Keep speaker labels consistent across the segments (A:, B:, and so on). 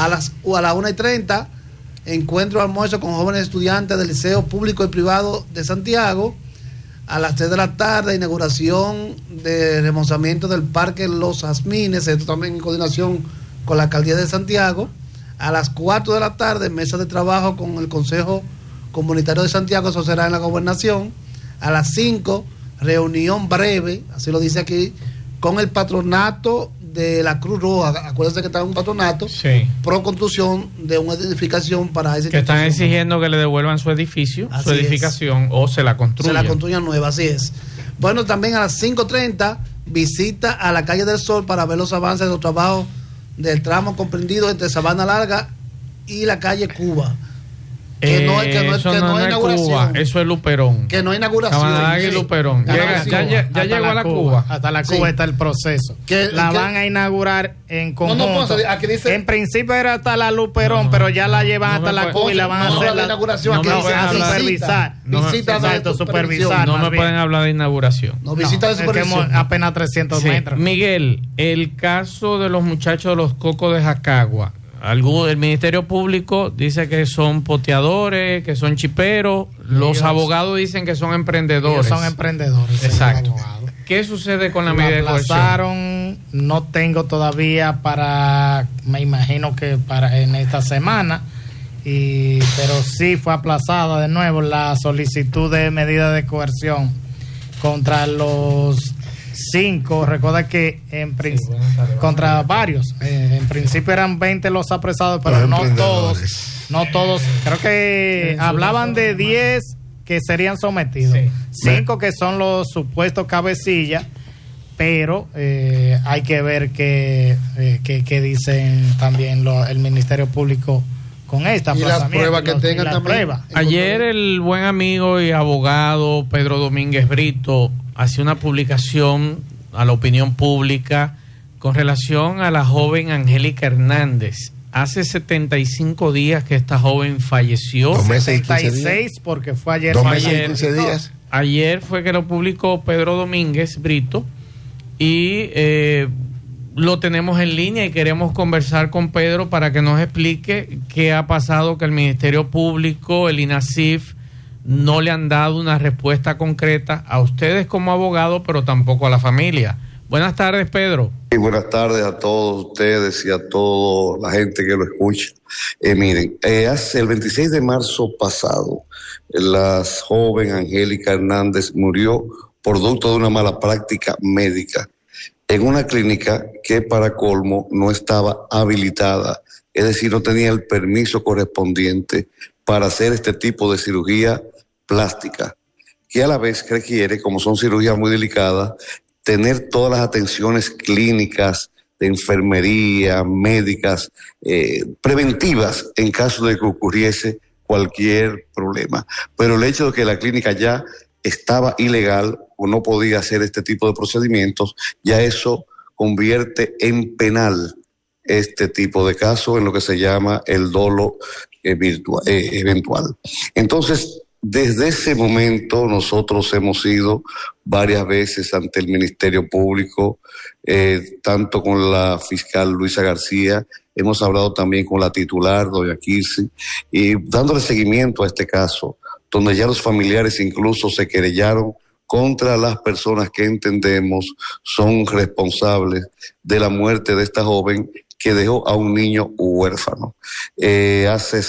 A: A las 1:30, encuentro de almuerzo con jóvenes estudiantes del Liceo Público y Privado de Santiago. A las 3 de la tarde, inauguración de remozamiento del Parque Los Jazmines, esto también en coordinación con la Alcaldía de Santiago. A las 4 de la tarde, mesa de trabajo con el Consejo Comunitario de Santiago, eso será en la Gobernación. A las 5, reunión breve, así lo dice aquí, con el patronato de la Cruz Roja. Acuérdense que está en un patronato pro construcción de una edificación para ese
B: que están exigiendo que le devuelvan su edificio, así su edificación, o se la construyan.
A: Se la construyan nueva, así es. Bueno, también a las 5:30, visita a la Calle del Sol para ver los avances de los trabajos del tramo comprendido entre Sabana Larga y la calle Cuba. Que no es inauguración.
B: Cuba, eso es Luperón.
A: Que no hay inauguración.
B: Sabana Larga y Luperón. Ya llegó a la Cuba.
C: Hasta la Cuba está el proceso. Van a inaugurar en conjunto.
A: Aquí dice,
C: en principio era hasta la Luperón, pero ya la llevan hasta la Cuba y la van a hacer
A: la inauguración. Aquí dice
C: a supervisar. Supervisar.
B: No me pueden hablar de inauguración.
A: No, visita de supervisión.
C: Apenas 300 metros.
B: Miguel, el caso de los muchachos de los Cocos de Jacagua. El Ministerio Público dice que son poteadores, que son chiperos. Los abogados dicen que son emprendedores.
C: Son emprendedores.
B: Exacto. ¿Qué sucede con la medida de coerción?
C: No tengo todavía me imagino que en esta semana, pero sí fue aplazada de nuevo la solicitud de medida de coerción contra los 5, recuerda que contra varios, en principio eran 20 los apresados, pero no todos, creo que hablaban de 10 que serían sometidos, 5 que son los supuestos cabecillas, pero hay que ver qué dicen también el Ministerio Público con esta
A: y las pruebas que tengan también.
B: Ayer el buen amigo y abogado Pedro Domínguez Brito hacía una publicación a la opinión pública con relación a la joven Angélica Hernández. Hace 75 días que esta joven falleció.
C: 76 porque fue ayer.
D: 2 meses y 15 días.
B: Ayer fue que lo publicó Pedro Domínguez Brito y lo tenemos en línea y queremos conversar con Pedro para que nos explique qué ha pasado, que el Ministerio Público, el INASIF, no le han dado una respuesta concreta a ustedes como abogados, pero tampoco a la familia. Buenas tardes, Pedro.
D: Y buenas tardes a todos ustedes y a toda la gente que lo escucha. Miren, hace el 26 de marzo pasado, la joven Angélica Hernández murió producto de una mala práctica médica en una clínica que, para colmo, no estaba habilitada, es decir, no tenía el permiso correspondiente para hacer este tipo de cirugía plástica, que a la vez requiere, como son cirugías muy delicadas, tener todas las atenciones clínicas, de enfermería, médicas, preventivas en caso de que ocurriese cualquier problema. Pero el hecho de que la clínica ya estaba ilegal o no podía hacer este tipo de procedimientos, ya eso convierte en penal este tipo de caso en lo que se llama el dolo eventual. Entonces, desde ese momento nosotros hemos ido varias veces ante el Ministerio Público, tanto con la fiscal Luisa García, hemos hablado también con la titular, doña Kirsi, y dándole seguimiento a este caso, donde ya los familiares incluso se querellaron contra las personas que entendemos son responsables de la muerte de esta joven que dejó a un niño huérfano. Hace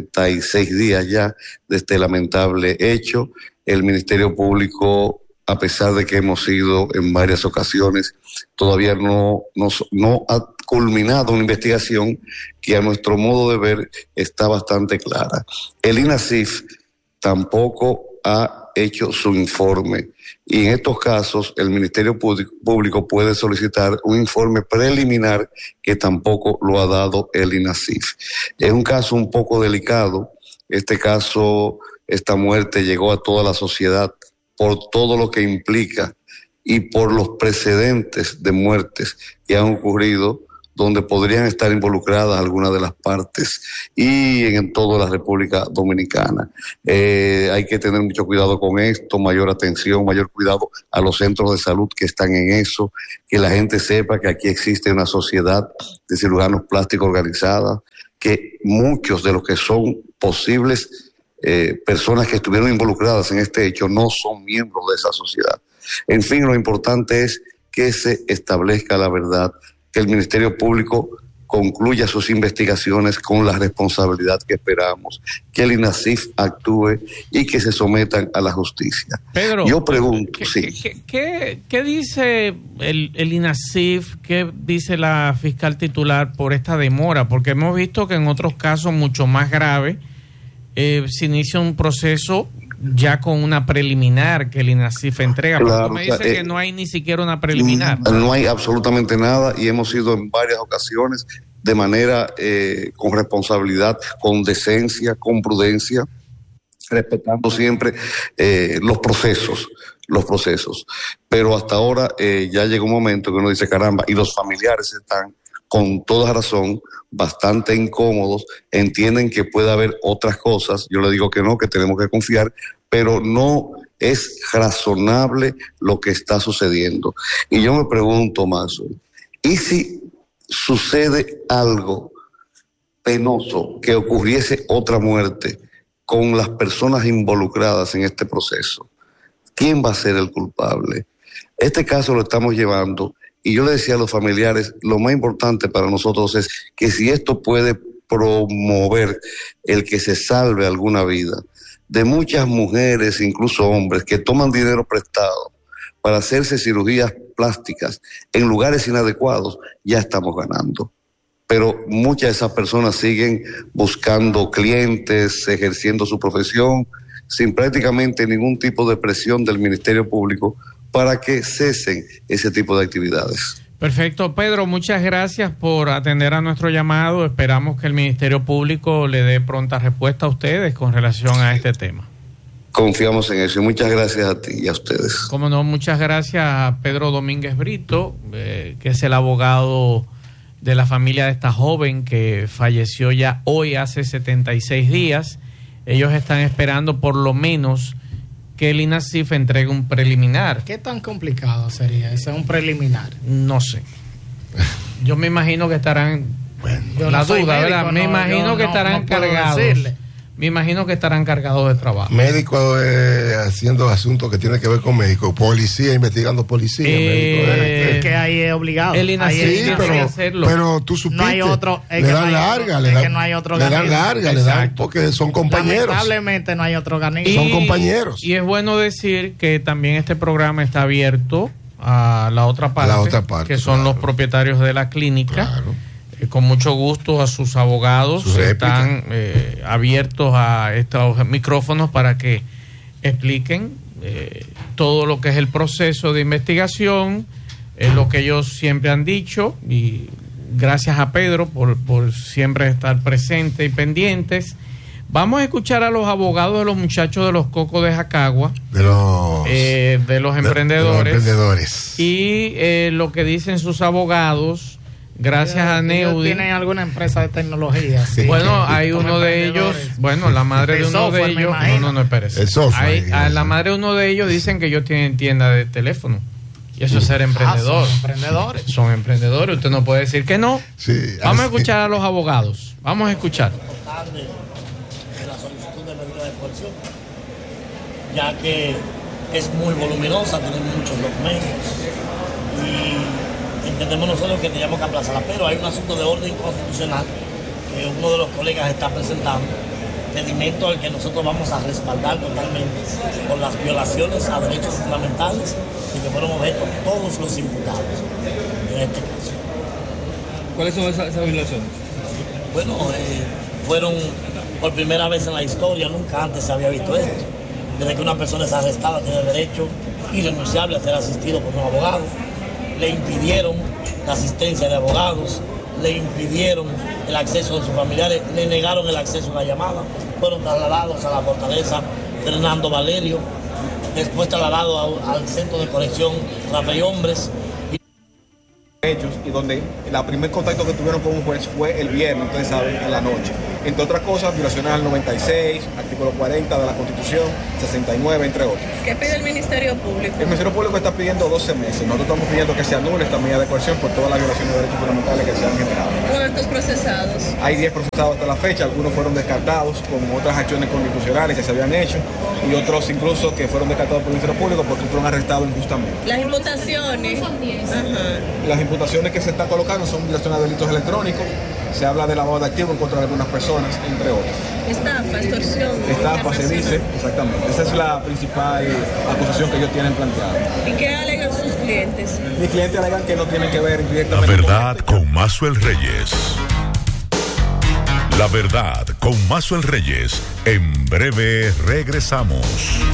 D: 76 días ya de este lamentable hecho, el Ministerio Público, a pesar de que hemos ido en varias ocasiones, todavía no ha culminado una investigación que a nuestro modo de ver está bastante clara. El INASIF tampoco ha hecho su informe y en estos casos el Ministerio Público puede solicitar un informe preliminar que tampoco lo ha dado el INASIF. Es un caso un poco delicado. Este caso, esta muerte llegó a toda la sociedad por todo lo que implica y por los precedentes de muertes que han ocurrido donde podrían estar involucradas algunas de las partes y en toda la República Dominicana. Hay que tener mucho cuidado con esto, mayor atención, mayor cuidado a los centros de salud que están en eso, que la gente sepa que aquí existe una sociedad de cirujanos plásticos organizada, que muchos de los que son posibles personas que estuvieron involucradas en este hecho no son miembros de esa sociedad. En fin, lo importante es que se establezca la verdad, que el Ministerio Público concluya sus investigaciones con la responsabilidad que esperamos, que el INASIF actúe y que se sometan a la justicia.
B: Pedro,
D: yo pregunto,
B: ¿qué dice el INASIF, qué dice la fiscal titular por esta demora? Porque hemos visto que en otros casos mucho más graves se inicia un proceso ya con una preliminar que el INASIF entrega, pero
D: claro,
B: tú me dices que no hay ni siquiera una preliminar.
D: No hay absolutamente nada y hemos ido en varias ocasiones de manera con responsabilidad, con decencia, con prudencia, respetando siempre los procesos. Pero hasta ahora ya llegó un momento que uno dice, caramba, y los familiares están con toda razón bastante incómodos, entienden que puede haber otras cosas, yo le digo que no, que tenemos que confiar, pero no es razonable lo que está sucediendo. Y yo me pregunto, Mazo, ¿y si sucede algo penoso, que ocurriese otra muerte con las personas involucradas en este proceso? ¿Quién va a ser el culpable? Este caso lo estamos llevando. Y yo le decía a los familiares, lo más importante para nosotros es que si esto puede promover el que se salve alguna vida, de muchas mujeres, incluso hombres, que toman dinero prestado para hacerse cirugías plásticas en lugares inadecuados, ya estamos ganando. Pero muchas de esas personas siguen buscando clientes, ejerciendo su profesión, sin prácticamente ningún tipo de presión del Ministerio Público, para que cesen ese tipo de actividades.
B: Perfecto, Pedro, muchas gracias por atender a nuestro llamado. Esperamos que el Ministerio Público le dé pronta respuesta a ustedes con relación a este tema.
D: Confiamos en eso y muchas gracias a ti y a ustedes.
B: Como no, muchas gracias a Pedro Domínguez Brito, que es el abogado de la familia de esta joven que falleció ya hoy hace 76 días. Ellos están esperando por lo menos que el INASIF entregue un preliminar.
C: ¿Qué tan complicado sería ese un preliminar?
B: No sé. Yo me imagino que estarán,
C: yo
B: la
C: no soy
B: duda,
C: médico,
B: ¿verdad? Me imagino que estarán cargados. Me imagino que estarán cargados de trabajo.
E: Médico haciendo asuntos que tienen que ver con médicos. Policía investigando policía.
C: Es que ahí es obligado.
B: El INASIF
E: sí, pero tú supiste.
C: No hay otro.
E: Le dan larga. Le dan larga. Le dan porque son compañeros.
C: Lamentablemente no hay otro organismo.
E: Son compañeros.
B: Y es bueno decir que también este programa está abierto a la otra parte, que son los propietarios de la clínica.
E: Claro.
B: Con mucho gusto a sus abogados están abiertos a estos micrófonos para que expliquen todo lo que es el proceso de investigación, lo que ellos siempre han dicho, y gracias a Pedro por siempre estar presente y pendientes. Vamos a escuchar a los abogados de los muchachos de los Cocos de Jacagua, de los emprendedores, y lo que dicen sus abogados. Gracias a Neudi.
C: ¿Tienen alguna empresa de tecnología? Sí,
B: bueno, hay uno de ellos, bueno, la madre de uno de ellos, no, espérese. La madre de uno de ellos dicen que ellos tienen tienda de teléfono. Y eso es ser emprendedor. Son emprendedores, usted no puede decir que no.
E: Sí,
B: vamos a escuchar a los abogados. Vamos a escuchar.
F: De la solicitud de medida de coerción, ya que es muy voluminosa, tiene muchos documentos y entendemos nosotros que teníamos que aplazarla, pero hay un asunto de orden constitucional que uno de los colegas está presentando, pedimento al que nosotros vamos a respaldar totalmente por las violaciones a derechos fundamentales y que fueron objeto todos los imputados en este caso.
G: ¿Cuáles son esas violaciones?
F: Bueno, fueron por primera vez en la historia, nunca antes se había visto esto. Desde que una persona es arrestada tiene derecho irrenunciable a ser asistido por un abogado. Le impidieron la asistencia de abogados, le impidieron el acceso de sus familiares, le negaron el acceso a la llamada, fueron trasladados a la fortaleza Fernando Valerio, después trasladados al centro de corrección Rafael Hombres.
H: hechos y donde el primer contacto que tuvieron con un juez fue el viernes, ustedes saben, en la noche. Entre otras cosas, violaciones al 96, artículo 40 de la Constitución, 69, entre otros.
I: ¿Qué pide el Ministerio Público?
H: El Ministerio Público está pidiendo 12 meses. Nosotros estamos pidiendo que se anule esta medida de coerción por todas las violaciones de derechos fundamentales que se han generado.
I: ¿Cuántos procesados?
H: Hay 10 procesados hasta la fecha, algunos fueron descartados con otras acciones constitucionales que se habían hecho y otros incluso que fueron descartados por el Ministerio Público porque fueron arrestados injustamente.
I: Las imputaciones.
H: Las imputaciones que se están colocando son violaciones de delitos electrónicos, se habla de lavado de activos en contra de algunas personas, entre otros.
I: Estafa, extorsión.
H: Estafa se dice, exactamente. Esa es la principal acusación que ellos tienen planteada.
I: ¿Y qué alegan sus clientes?
H: Mis clientes alegan que no tienen que ver directamente.
J: La verdad con Maxwell Reyes. La verdad con Maxwell Reyes. En breve regresamos.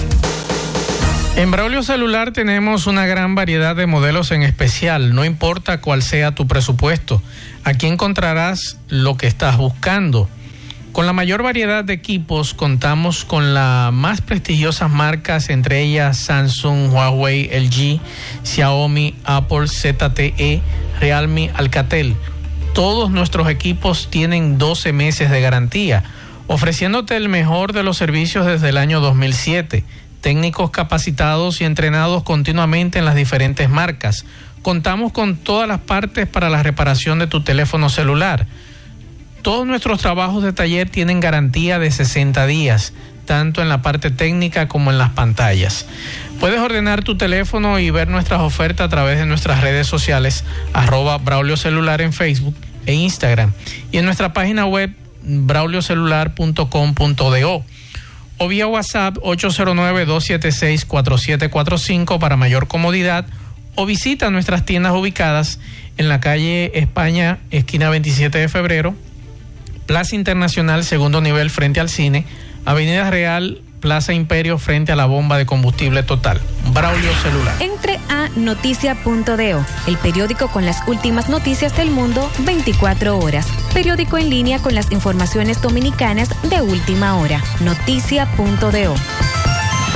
B: En Braulio Celular tenemos una gran variedad de modelos en especial, no importa cuál sea tu presupuesto. Aquí encontrarás lo que estás buscando. Con la mayor variedad de equipos contamos con las más prestigiosas marcas, entre ellas Samsung, Huawei, LG, Xiaomi, Apple, ZTE, Realme, Alcatel. Todos nuestros equipos tienen 12 meses de garantía, ofreciéndote el mejor de los servicios desde el año 2007. Técnicos capacitados y entrenados continuamente en las diferentes marcas. Contamos con todas las partes para la reparación de tu teléfono celular. Todos nuestros trabajos de taller tienen garantía de 60 días, tanto en la parte técnica como en las pantallas. Puedes ordenar tu teléfono y ver nuestras ofertas a través de nuestras redes sociales, @Braulio Celular en Facebook e Instagram, y en nuestra página web brauliocelular.com.do. o vía WhatsApp 809-276-4745 para mayor comodidad, o visita nuestras tiendas ubicadas en la calle España, esquina 27 de febrero, Plaza Internacional, segundo nivel frente al cine, Avenida Real, Plaza Imperio frente a la bomba de combustible Total. Braulio Celular.
K: Entre a noticia.do, el periódico con las últimas noticias del mundo 24 horas. Periódico en línea con las informaciones dominicanas de última hora. Noticia.do.